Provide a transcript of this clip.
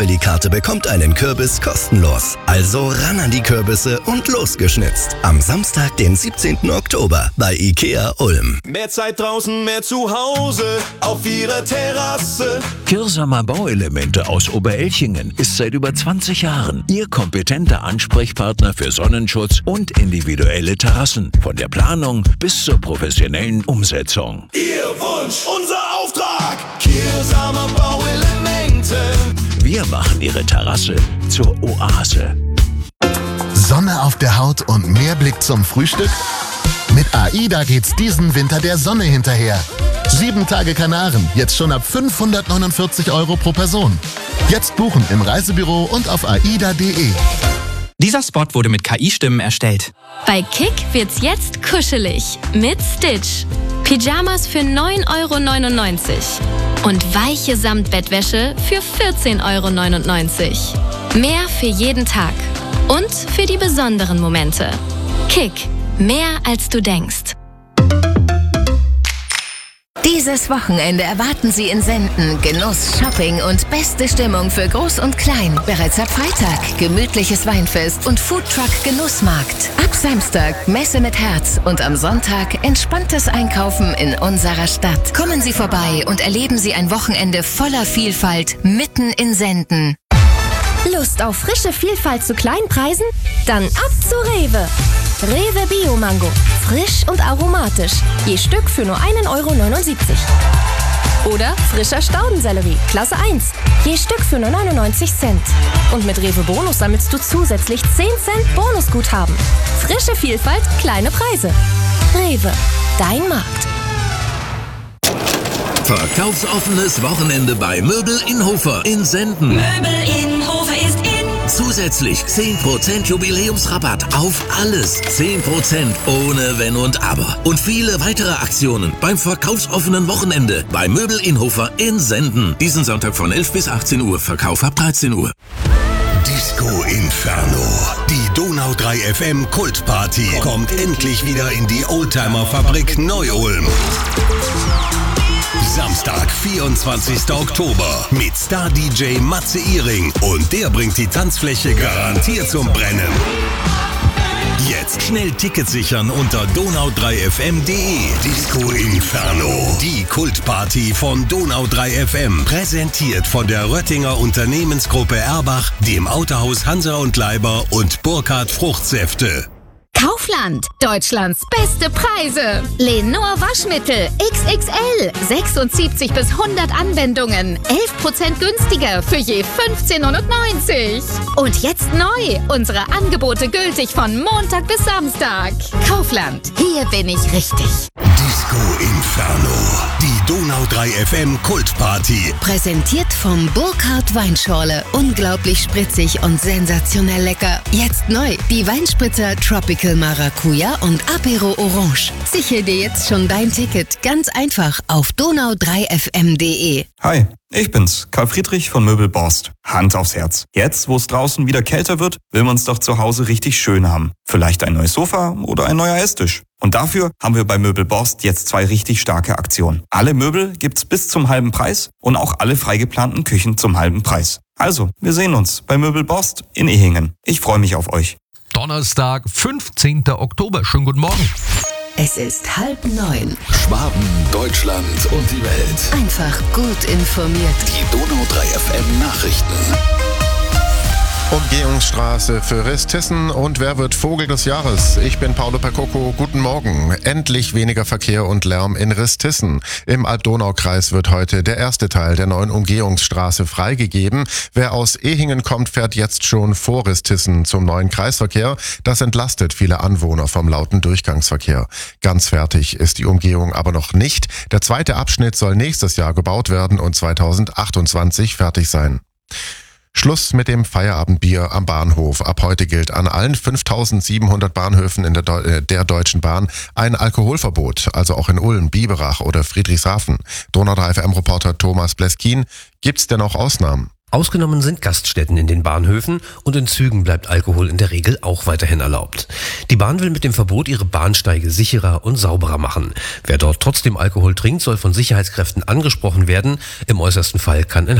Die Karte bekommt einen Kürbis kostenlos. Also ran an die Kürbisse und losgeschnitzt. Am Samstag, den 17. Oktober bei IKEA Ulm. Mehr Zeit draußen, mehr zu Hause, auf Ihrer Terrasse. Kirsamer Bauelemente aus Oberelchingen ist seit über 20 Jahren Ihr kompetenter Ansprechpartner für Sonnenschutz und individuelle Terrassen. Von der Planung bis zur professionellen Umsetzung. Ihr Wunsch, unser Auftrag. Kirsamer Bauelemente. Wir machen Ihre Terrasse zur Oase. Sonne auf der Haut und mehr Blick zum Frühstück? Mit AIDA geht's diesen Winter der Sonne hinterher. 7 Tage Kanaren, jetzt schon ab 549 € pro Person. Jetzt buchen im Reisebüro und auf aida.de. Dieser Spot wurde mit KI-Stimmen erstellt. Bei Kick wird's jetzt kuschelig mit Stitch. Pyjamas für 9,99 € und weiche Samtbettwäsche für 14,99 €. Mehr für jeden Tag und für die besonderen Momente. Kick, mehr als du denkst. Dieses Wochenende erwarten Sie in Senden Genuss, Shopping und beste Stimmung für Groß und Klein. Bereits ab Freitag gemütliches Weinfest und Foodtruck Genussmarkt. Ab Samstag Messe mit Herz und am Sonntag entspanntes Einkaufen in unserer Stadt. Kommen Sie vorbei und erleben Sie ein Wochenende voller Vielfalt mitten in Senden. Lust auf frische Vielfalt zu kleinen Preisen? Dann ab zu Rewe. Rewe Bio Mango. Frisch und aromatisch. Je Stück für nur 1,79 €. Oder frischer Staudensellerie. Klasse 1. Je Stück für nur 99 Cent. Und mit Rewe Bonus sammelst du zusätzlich 10 Cent Bonusguthaben. Frische Vielfalt, kleine Preise. Rewe. Dein Markt. Verkaufsoffenes Wochenende bei Möbel Inhofer in Senden. Möbel Inhofer ist in. Zusätzlich 10% Jubiläumsrabatt auf alles. 10% ohne Wenn und Aber. Und viele weitere Aktionen beim verkaufsoffenen Wochenende bei Möbel Inhofer in Senden. Diesen Sonntag von 11 bis 18 Uhr. Verkauf ab 13 Uhr. Disco Inferno. Die Donau 3 FM Kultparty kommt endlich wieder in die Oldtimer-Fabrik Neu-Ulm. Samstag, 24. Oktober mit Star-DJ Matze Ihring und der bringt die Tanzfläche garantiert zum Brennen. Jetzt schnell Tickets sichern unter donau3fm.de. Disco Inferno, die Kultparty von Donau 3 FM, präsentiert von der Röttinger Unternehmensgruppe Erbach, dem Autohaus Hansa und Leiber und Burkhardt Fruchtsäfte. Kaufland, Deutschlands beste Preise. Lenor Waschmittel XXL, 76 bis 100 Anwendungen, 11% günstiger für je 15,90 €. Und jetzt neu, unsere Angebote gültig von Montag bis Samstag. Kaufland, hier bin ich richtig. Disco Inferno, die Donau 3 FM Kultparty. Präsentiert vom Burkhardt Weinschorle. Unglaublich spritzig und sensationell lecker. Jetzt neu, die Weinspritzer Tropical Maracuja und Apero Orange. Sichere dir jetzt schon dein Ticket. Ganz einfach auf donau3fm.de. Hi, ich bin's, Karl Friedrich von Möbel Borst. Hand aufs Herz. Jetzt, wo es draußen wieder kälter wird, will man's doch zu Hause richtig schön haben. Vielleicht ein neues Sofa oder ein neuer Esstisch. Und dafür haben wir bei Möbel Borst jetzt 2 richtig starke Aktionen. Alle Möbel gibt's bis zum halben Preis und auch alle freigeplanten Küchen zum halben Preis. Also, wir sehen uns bei Möbel Borst in Ehingen. Ich freue mich auf euch. Donnerstag, 15. Oktober. Schönen guten Morgen. Es ist 8:30. Schwaben, Deutschland und die Welt. Einfach gut informiert. Die Donau 3 FM Nachrichten. Umgehungsstraße für Ristissen und wer wird Vogel des Jahres? Ich bin Paolo Percoco, guten Morgen. Endlich weniger Verkehr und Lärm in Ristissen. Im Alb-Donau-Kreis wird heute der erste Teil der neuen Umgehungsstraße freigegeben. Wer aus Ehingen kommt, fährt jetzt schon vor Ristissen zum neuen Kreisverkehr. Das entlastet viele Anwohner vom lauten Durchgangsverkehr. Ganz fertig ist die Umgehung aber noch nicht. Der zweite Abschnitt soll nächstes Jahr gebaut werden und 2028 fertig sein. Schluss mit dem Feierabendbier am Bahnhof. Ab heute gilt an allen 5700 Bahnhöfen in der Deutschen Bahn ein Alkoholverbot, also auch in Ulm, Biberach oder Friedrichshafen. Donau 3 FM-Reporter Thomas Bleskin. Gibt's denn auch Ausnahmen? Ausgenommen sind Gaststätten in den Bahnhöfen und in Zügen bleibt Alkohol in der Regel auch weiterhin erlaubt. Die Bahn will mit dem Verbot ihre Bahnsteige sicherer und sauberer machen. Wer dort trotzdem Alkohol trinkt, soll von Sicherheitskräften angesprochen werden. Im äußersten Fall kann